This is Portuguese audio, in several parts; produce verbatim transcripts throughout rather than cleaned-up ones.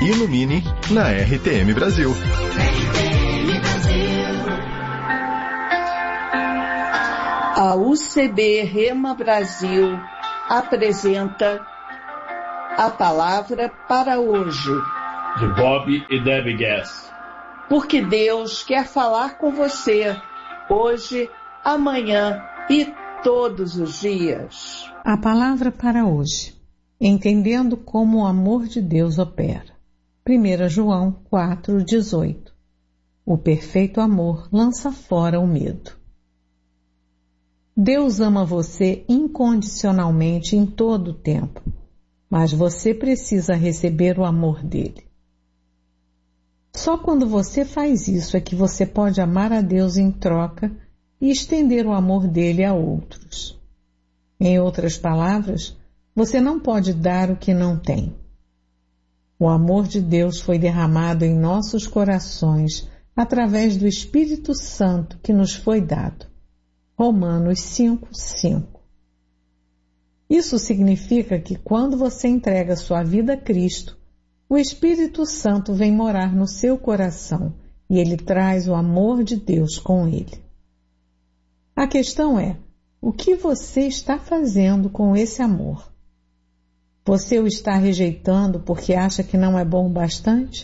Ilumine na R T M Brasil. A U C B Rema Brasil apresenta a palavra para hoje, de Bob e Debbie Gass. Porque Deus quer falar com você hoje, amanhã e todos os dias. A palavra para hoje, entendendo como o amor de Deus opera. primeira João quatro, dezoito. O perfeito amor lança fora o medo. Deus ama você incondicionalmente em todo o tempo, mas você precisa receber o amor dele. Só quando você faz isso é que você pode amar a Deus em troca e estender o amor dele a outros. Em outras palavras, você não pode dar o que não tem. O amor de Deus foi derramado em nossos corações através do Espírito Santo que nos foi dado. Romanos cinco, cinco. Isso significa que quando você entrega sua vida a Cristo, o Espírito Santo vem morar no seu coração e ele traz o amor de Deus com ele. A questão é, o que você está fazendo com esse amor? Você o está rejeitando porque acha que não é bom o bastante?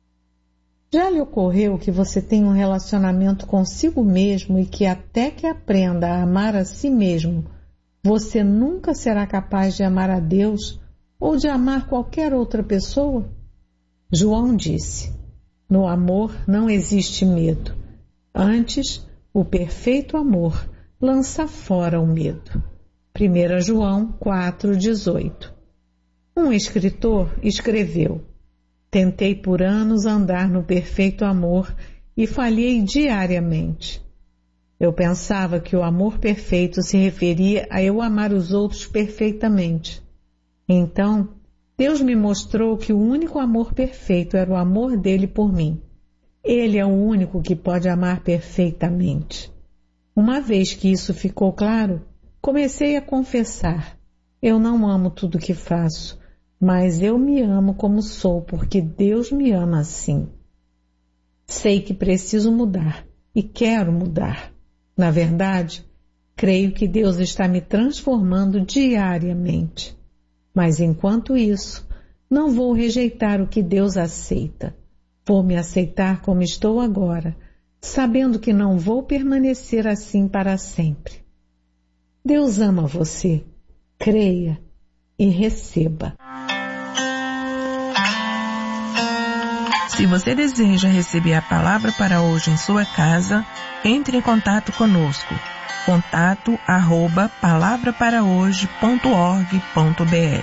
Já lhe ocorreu que você tem um relacionamento consigo mesmo e que até que aprenda a amar a si mesmo, você nunca será capaz de amar a Deus ou de amar qualquer outra pessoa? João disse, no amor não existe medo. Antes, o perfeito amor lança fora o medo. primeira João quatro, dezoito. Um escritor escreveu, tentei por anos andar no perfeito amor e falhei diariamente. Eu pensava que o amor perfeito se referia a eu amar os outros perfeitamente. Então, Deus me mostrou que o único amor perfeito era o amor dele por mim. Ele é o único que pode amar perfeitamente. Uma vez que isso ficou claro, comecei a confessar. Eu não amo tudo que faço, mas eu me amo como sou porque Deus me ama assim. Sei que preciso mudar e quero mudar. Na verdade, creio que Deus está me transformando diariamente. Mas enquanto isso, não vou rejeitar o que Deus aceita. Vou me aceitar como estou agora, sabendo que não vou permanecer assim para sempre. Deus ama você. Creia e receba. Se você deseja receber a palavra para hoje em sua casa, entre em contato conosco. Contato arroba palavra-para-hoje ponto org ponto br.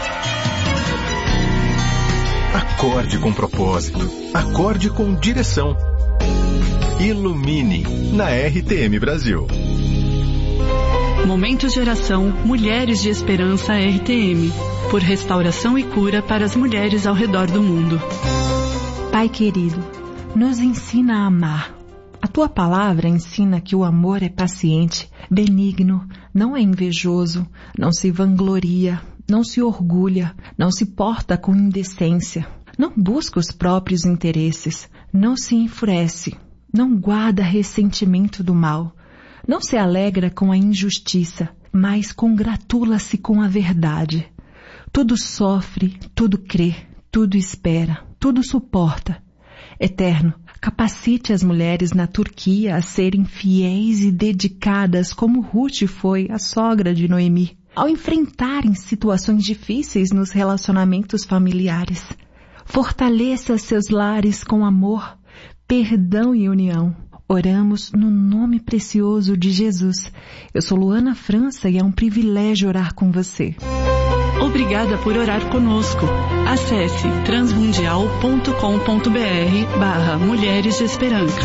Acorde com propósito. Acorde com direção. Ilumine na R T M Brasil. Momentos de oração Mulheres de Esperança R T M. Por restauração e cura para as mulheres ao redor do mundo. Pai querido, nos ensina a amar. A tua palavra ensina que o amor é paciente, benigno, não é invejoso, não se vangloria, não se orgulha, não se porta com indecência, não busca os próprios interesses, não se enfurece, não guarda ressentimento do mal, não se alegra com a injustiça, mas congratula-se com a verdade. Tudo sofre, tudo crê, tudo espera, tudo suporta. Eterno, capacite as mulheres na Turquia a serem fiéis e dedicadas como Ruth foi, a sogra de Noemi, ao enfrentarem situações difíceis nos relacionamentos familiares. Fortaleça seus lares com amor, perdão e união. Oramos no nome precioso de Jesus. Eu sou Luana França e é um privilégio orar com você. Obrigada por orar conosco. Acesse transmundial ponto com ponto br barra Mulheres de Esperança.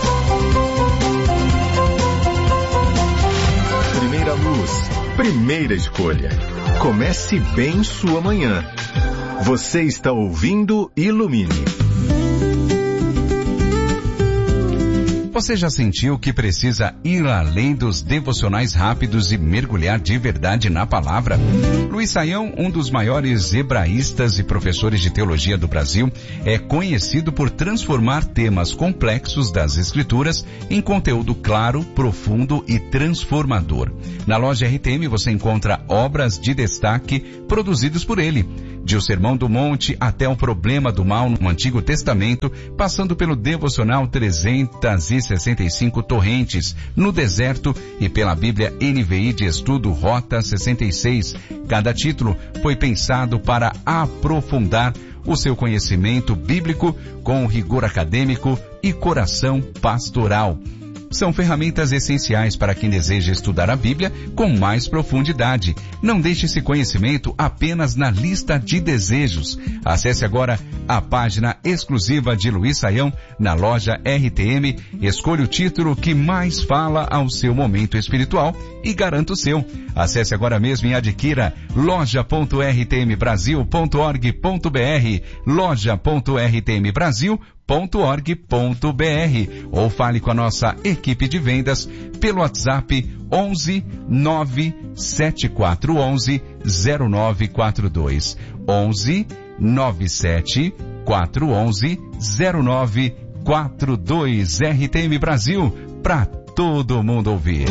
Primeira luz, primeira escolha. Comece bem sua manhã. Você está ouvindo Ilumine. Você já sentiu que precisa ir além dos devocionais rápidos e mergulhar de verdade na palavra? Luiz Saião, um dos maiores hebraístas e professores de teologia do Brasil, é conhecido por transformar temas complexos das Escrituras em conteúdo claro, profundo e transformador. Na loja R T M você encontra obras de destaque produzidas por ele, de O Sermão do Monte até o Problema do Mal no Antigo Testamento, passando pelo devocional trezentas e sessenta e cinco Torrentes no Deserto e pela Bíblia N V I de Estudo Rota sessenta e seis. Cada título foi pensado para aprofundar o seu conhecimento bíblico com rigor acadêmico e coração pastoral. São ferramentas essenciais para quem deseja estudar a Bíblia com mais profundidade. Não deixe esse conhecimento apenas na lista de desejos. Acesse agora a página exclusiva de Luiz Saião na loja R T M, escolha o título que mais fala ao seu momento espiritual e garanta o seu. Acesse agora mesmo e adquira loja ponto r t m brasil ponto org ponto b r, loja ponto r t m brasil ponto org ponto b r ou fale com a nossa equipe de vendas pelo WhatsApp onze nove sete quatro onze zero nove quatro dois, onze nove sete quatro onze zero nove quatro dois. R T M Brasil, para todo mundo ouvir.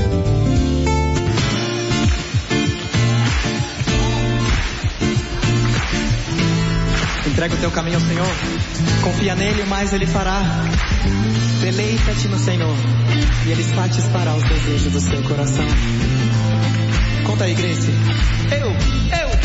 Entrega o teu caminho ao Senhor, confia nele, mais ele fará. Deleita-te no Senhor e ele satisfará os desejos do seu coração. Conta aí, Grace. Eu, eu.